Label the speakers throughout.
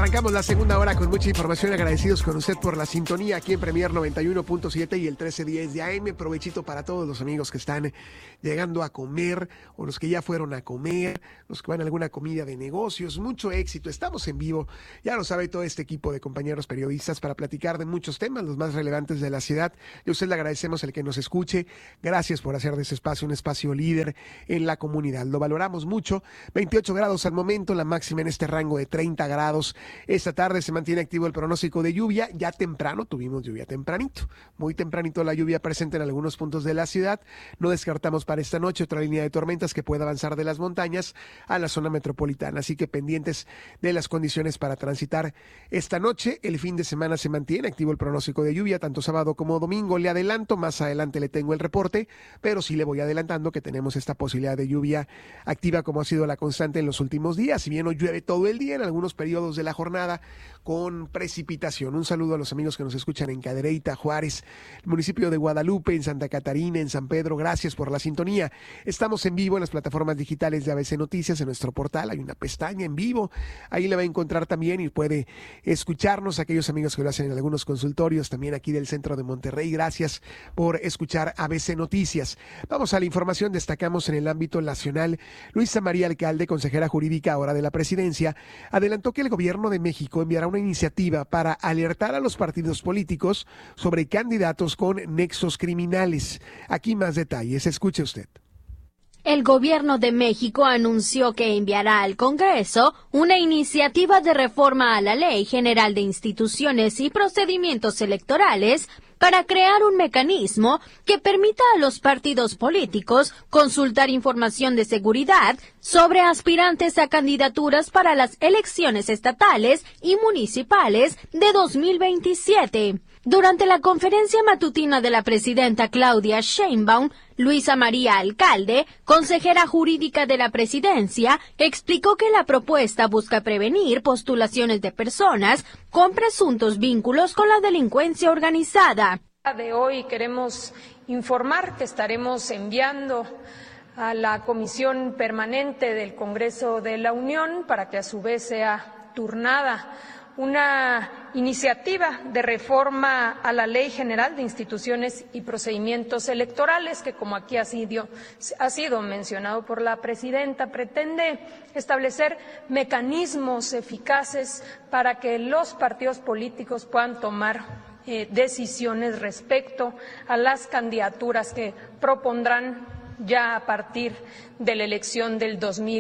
Speaker 1: Arrancamos la segunda hora con mucha información. Agradecidos con usted por la sintonía aquí en Premier 91.7 y el 1310 de AM. Provechito para todos los amigos que están llegando a comer o los que ya fueron a comer, los que van a alguna comida de negocios. Mucho éxito. Estamos en vivo. Ya lo sabe todo este equipo de compañeros periodistas para platicar de muchos temas, los más relevantes de la ciudad. Y a usted le agradecemos el que nos escuche. Gracias por hacer de ese espacio un espacio líder en la comunidad. Lo valoramos mucho. 28 grados al momento, la máxima en este rango de 30 grados. Esta tarde se mantiene activo el pronóstico de lluvia. Ya temprano, tuvimos lluvia tempranito. Muy tempranito la lluvia presente en algunos puntos de la ciudad. No descartamos para esta noche otra línea de tormentas que pueda avanzar de las montañas a la zona metropolitana. Así que pendientes de las condiciones para transitar esta noche. El fin de semana se mantiene activo el pronóstico de lluvia, tanto sábado como domingo. Le adelanto, más adelante le tengo el reporte, pero sí le voy adelantando que tenemos esta posibilidad de lluvia activa como ha sido la constante en los últimos días. Si bien no llueve todo el día, en algunos periodos de la jornada con precipitación. Un saludo a los amigos que nos escuchan en Cadereyta, Juárez, el municipio de Guadalupe, en Santa Catarina, en San Pedro. Gracias por la sintonía. Estamos en vivo en las plataformas digitales de ABC Noticias, en nuestro portal hay una pestaña en vivo, ahí le va a encontrar también y puede escucharnos. Aquellos amigos que lo hacen en algunos consultorios también aquí del centro de Monterrey, gracias por escuchar ABC Noticias. Vamos a la información. Destacamos en el ámbito nacional. Luisa María Alcalde, consejera jurídica ahora de la presidencia, adelantó que el gobierno de México enviará una iniciativa para alertar a los partidos políticos sobre candidatos con nexos criminales. Aquí más detalles, escuche usted.
Speaker 2: El gobierno de México anunció que enviará al Congreso una iniciativa de reforma a la Ley General de Instituciones y Procedimientos Electorales para crear un mecanismo que permita a los partidos políticos consultar información de seguridad sobre aspirantes a candidaturas para las elecciones estatales y municipales de 2027. Durante la conferencia matutina de la presidenta Claudia Sheinbaum, Luisa María Alcalde, consejera jurídica de la presidencia, explicó que la propuesta busca prevenir postulaciones de personas con presuntos vínculos con la delincuencia organizada.
Speaker 3: De hoy queremos informar que estaremos enviando a la Comisión Permanente del Congreso de la Unión, para que a su vez sea turnada, una iniciativa de reforma a la Ley General de Instituciones y Procedimientos Electorales que, como aquí ha sido mencionado por la presidenta, pretende establecer mecanismos eficaces para que los partidos políticos puedan tomar decisiones respecto a las candidaturas que propondrán ya a partir de la elección del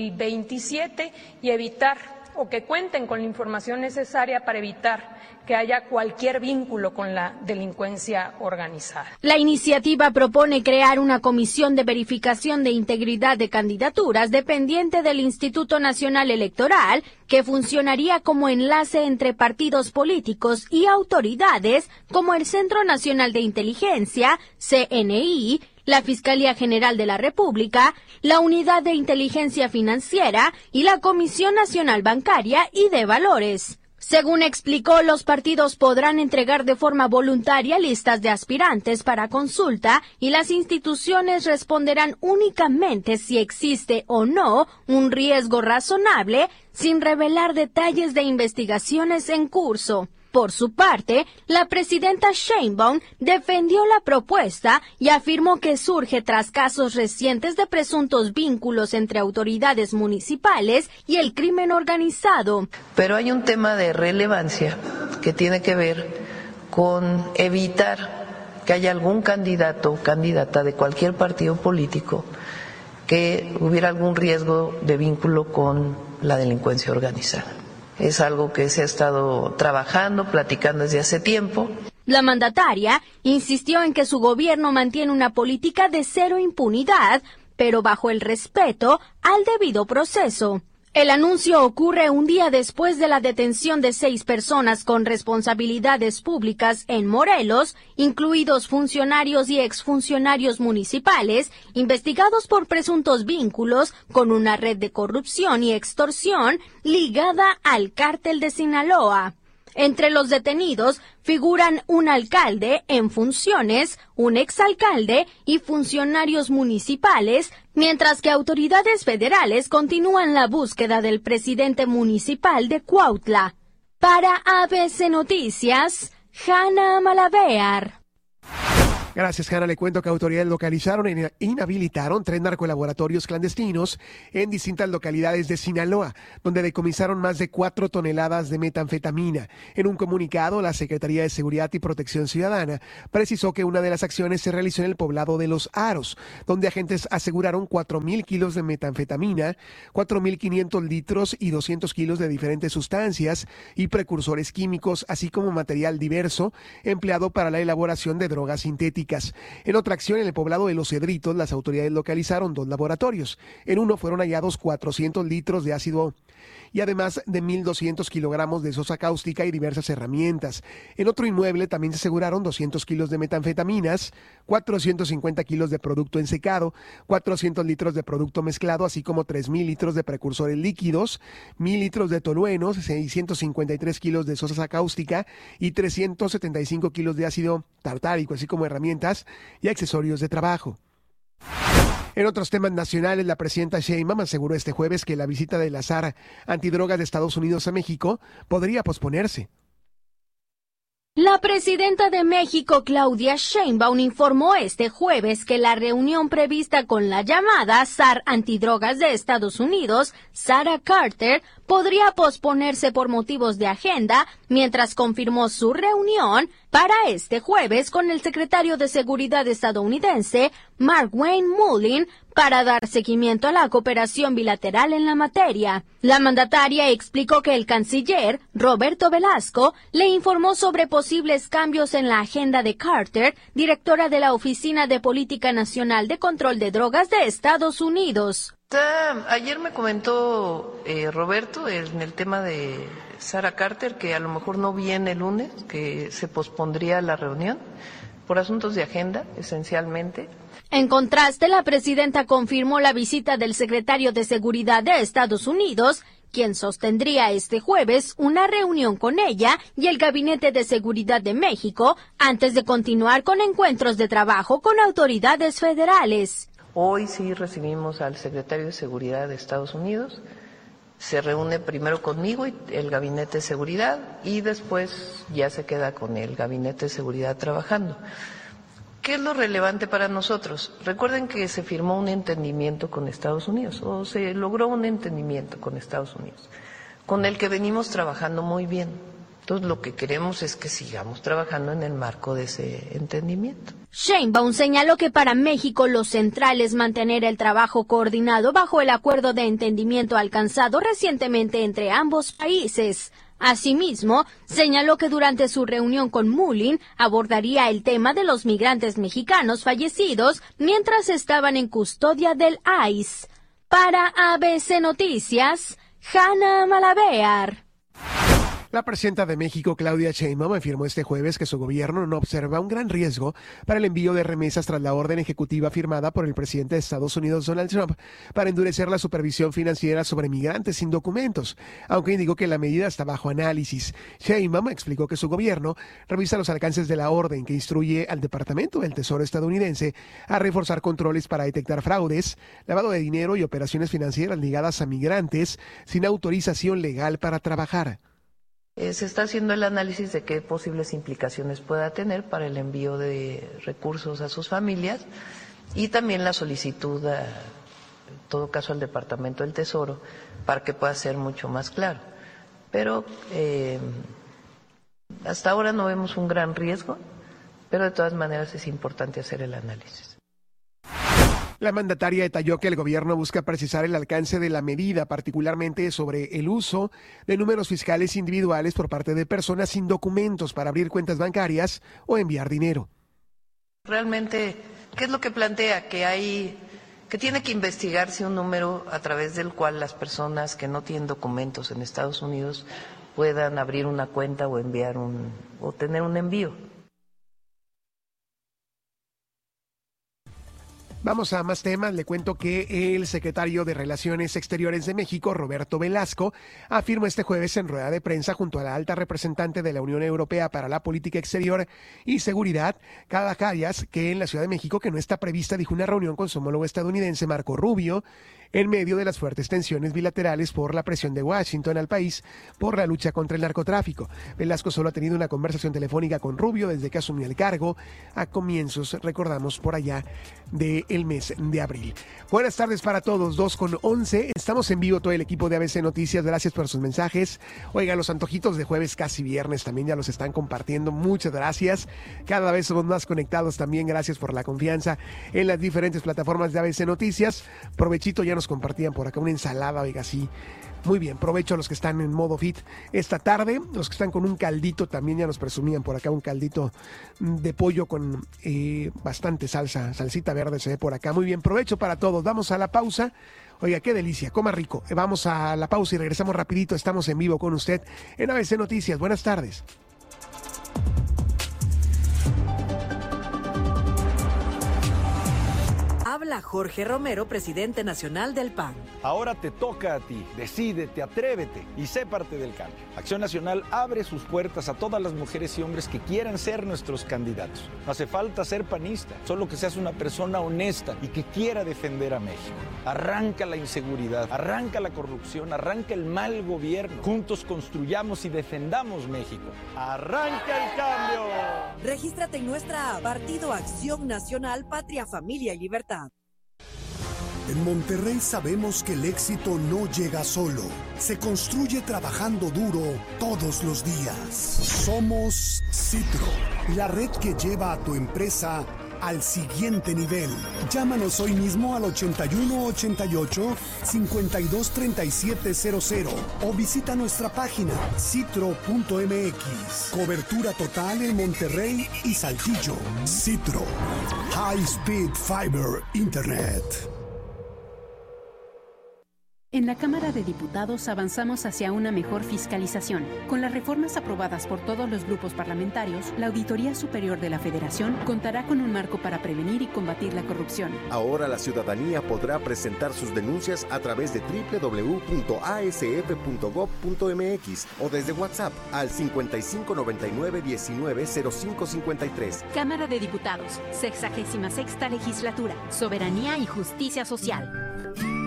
Speaker 3: 2027 y evitar o que cuenten con la información necesaria para evitar que haya cualquier vínculo con la delincuencia organizada.
Speaker 2: La iniciativa propone crear una comisión de verificación de integridad de candidaturas dependiente del Instituto Nacional Electoral, que funcionaría como enlace entre partidos políticos y autoridades como el Centro Nacional de Inteligencia, CNI, la Fiscalía General de la República, la Unidad de Inteligencia Financiera y la Comisión Nacional Bancaria y de Valores. Según explicó, los partidos podrán entregar de forma voluntaria listas de aspirantes para consulta y las instituciones responderán únicamente si existe o no un riesgo razonable, sin revelar detalles de investigaciones en curso. Por su parte, la presidenta Sheinbaum defendió la propuesta y afirmó que surge tras casos recientes de presuntos vínculos entre autoridades municipales y el crimen organizado.
Speaker 4: Pero hay un tema de relevancia que tiene que ver con evitar que haya algún candidato o candidata de cualquier partido político que hubiera algún riesgo de vínculo con la delincuencia organizada. Es algo que se ha estado trabajando, platicando desde hace tiempo.
Speaker 2: La mandataria insistió en que su gobierno mantiene una política de cero impunidad, pero bajo el respeto al debido proceso. El anuncio ocurre un día después de la detención de 6 personas con responsabilidades públicas en Morelos, incluidos funcionarios y exfuncionarios municipales, investigados por presuntos vínculos con una red de corrupción y extorsión ligada al cártel de Sinaloa. Entre los detenidos figuran un alcalde en funciones, un exalcalde y funcionarios municipales, mientras que autoridades federales continúan la búsqueda del presidente municipal de Cuautla. Para ABC Noticias, Hanna Malavéar.
Speaker 1: Gracias, Hanna. Le cuento que autoridades localizaron e inhabilitaron 3 narcolaboratorios clandestinos en distintas localidades de Sinaloa, donde decomisaron más de 4 toneladas de metanfetamina. En un comunicado, la Secretaría de Seguridad y Protección Ciudadana precisó que una de las acciones se realizó en el poblado de Los Aros, donde agentes aseguraron 4,000 kilos de metanfetamina, 4,500 litros y 200 kilos de diferentes sustancias y precursores químicos, así como material diverso empleado para la elaboración de drogas sintéticas. En otra acción, en el poblado de Los Cedritos, las autoridades localizaron 2 laboratorios. En uno fueron hallados 400 litros de ácido y además de 1,200 kilogramos de sosa cáustica y diversas herramientas. En otro inmueble también se aseguraron 200 kilos de metanfetaminas, 450 kilos de producto ensecado, 400 litros de producto mezclado, así como 3,000 litros de precursores líquidos, 1,000 litros de toluenos, 653 kilos de sosa cáustica y 375 kilos de ácido tartárico, así como herramientas y accesorios de trabajo. En otros temas nacionales, la presidenta Sheinbaum aseguró este jueves que la visita de la SAR antidrogas de Estados Unidos a México podría posponerse.
Speaker 2: La presidenta de México, Claudia Sheinbaum, informó este jueves que la reunión prevista con la llamada SAR antidrogas de Estados Unidos, Sarah Carter, podría posponerse por motivos de agenda, mientras confirmó su reunión para este jueves con el secretario de Seguridad estadounidense, Mark Wayne Mullin, para dar seguimiento a la cooperación bilateral en la materia. La mandataria explicó que el canciller, Roberto Velasco, le informó sobre posibles cambios en la agenda de Carter, directora de la Oficina de Política Nacional de Control de Drogas de Estados Unidos.
Speaker 4: Ayer me comentó Roberto en el tema de Sarah Carter que a lo mejor no viene el lunes, que se pospondría la reunión por asuntos de agenda, esencialmente.
Speaker 2: En contraste, la presidenta confirmó la visita del secretario de Seguridad de Estados Unidos, quien sostendría este jueves una reunión con ella y el Gabinete de Seguridad de México antes de continuar con encuentros de trabajo con autoridades federales.
Speaker 4: Hoy sí recibimos al secretario de Seguridad de Estados Unidos. Se reúne primero conmigo y el Gabinete de Seguridad y después ya se queda con el Gabinete de Seguridad trabajando. ¿Qué es lo relevante para nosotros? Recuerden que se firmó un entendimiento con Estados Unidos, o se logró un entendimiento con Estados Unidos, con el que venimos trabajando muy bien. Entonces, lo que queremos es que sigamos trabajando en el marco de ese entendimiento.
Speaker 2: Sheinbaum señaló que para México lo central es mantener el trabajo coordinado bajo el acuerdo de entendimiento alcanzado recientemente entre ambos países. Asimismo, señaló que durante su reunión con Mullin abordaría el tema de los migrantes mexicanos fallecidos mientras estaban en custodia del ICE. Para ABC Noticias, Hanna Malavéar.
Speaker 1: La presidenta de México, Claudia Sheinbaum, afirmó este jueves que su gobierno no observa un gran riesgo para el envío de remesas tras la orden ejecutiva firmada por el presidente de Estados Unidos, Donald Trump, para endurecer la supervisión financiera sobre migrantes sin documentos, aunque indicó que la medida está bajo análisis. Sheinbaum explicó que su gobierno revisa los alcances de la orden que instruye al Departamento del Tesoro estadounidense a reforzar controles para detectar fraudes, lavado de dinero y operaciones financieras ligadas a migrantes sin autorización legal para trabajar.
Speaker 4: Se está haciendo el análisis de qué posibles implicaciones pueda tener para el envío de recursos a sus familias y también la solicitud, en todo caso, al Departamento del Tesoro para que pueda ser mucho más claro. Pero hasta ahora no vemos un gran riesgo, pero de todas maneras es importante hacer el análisis.
Speaker 1: La mandataria detalló que el gobierno busca precisar el alcance de la medida, particularmente sobre el uso de números fiscales individuales por parte de personas sin documentos para abrir cuentas bancarias o enviar dinero.
Speaker 4: Realmente, ¿qué es lo que plantea? Que tiene que investigarse un número a través del cual las personas que no tienen documentos en Estados Unidos puedan abrir una cuenta o enviar o tener un envío.
Speaker 1: Vamos a más temas. Le cuento que el secretario de Relaciones Exteriores de México, Roberto Velasco, afirmó este jueves en rueda de prensa junto a la alta representante de la Unión Europea para la Política Exterior y Seguridad, Kaja Kallas, que en la Ciudad de México, que no está prevista, dijo, una reunión con su homólogo estadounidense, Marco Rubio, en medio de las fuertes tensiones bilaterales por la presión de Washington al país por la lucha contra el narcotráfico. Velasco solo ha tenido una conversación telefónica con Rubio desde que asumió el cargo a comienzos, recordamos, por allá del mes de abril. Buenas tardes para todos, 2:11. Estamos en vivo todo el equipo de ABC Noticias. Gracias por sus mensajes. Oigan, los antojitos de jueves, casi viernes, también ya los están compartiendo. Muchas gracias. Cada vez somos más conectados también. Gracias por la confianza en las diferentes plataformas de ABC Noticias. Provechito, ya nos compartían por acá una ensalada, oiga, sí. Muy bien, provecho a los que están en modo fit esta tarde, los que están con un caldito, también ya nos presumían por acá un caldito de pollo con bastante salsita verde se ve por acá. Muy bien, provecho para todos. Vamos a la pausa. Oiga, qué delicia, coma rico. Vamos a la pausa y regresamos rapidito. Estamos en vivo con usted en ABC Noticias. Buenas tardes.
Speaker 5: Habla Jorge Romero, presidente nacional del PAN.
Speaker 6: Ahora te toca a ti. Decídete, atrévete y sé parte del cambio. Acción Nacional abre sus puertas a todas las mujeres y hombres que quieran ser nuestros candidatos. No hace falta ser panista, solo que seas una persona honesta y que quiera defender a México. Arranca la inseguridad, arranca la corrupción, arranca el mal gobierno. Juntos construyamos y defendamos México. ¡Arranca el cambio!
Speaker 5: Regístrate en nuestra app, Partido Acción Nacional, Patria, Familia y Libertad.
Speaker 7: En Monterrey sabemos que el éxito no llega solo, se construye trabajando duro todos los días. Somos Citro, la red que lleva a tu empresa al siguiente nivel. Llámanos hoy mismo al 8188-523700 o visita nuestra página citro.mx. Cobertura total en Monterrey y Saltillo. Citro, High Speed Fiber Internet.
Speaker 8: En la Cámara de Diputados avanzamos hacia una mejor fiscalización. Con las reformas aprobadas por todos los grupos parlamentarios, la Auditoría Superior de la Federación contará con un marco para prevenir y combatir la corrupción.
Speaker 9: Ahora la ciudadanía podrá presentar sus denuncias a través de www.asf.gov.mx o desde WhatsApp al 5599-190553.
Speaker 8: Cámara de Diputados, 66ª Legislatura, Soberanía y Justicia Social.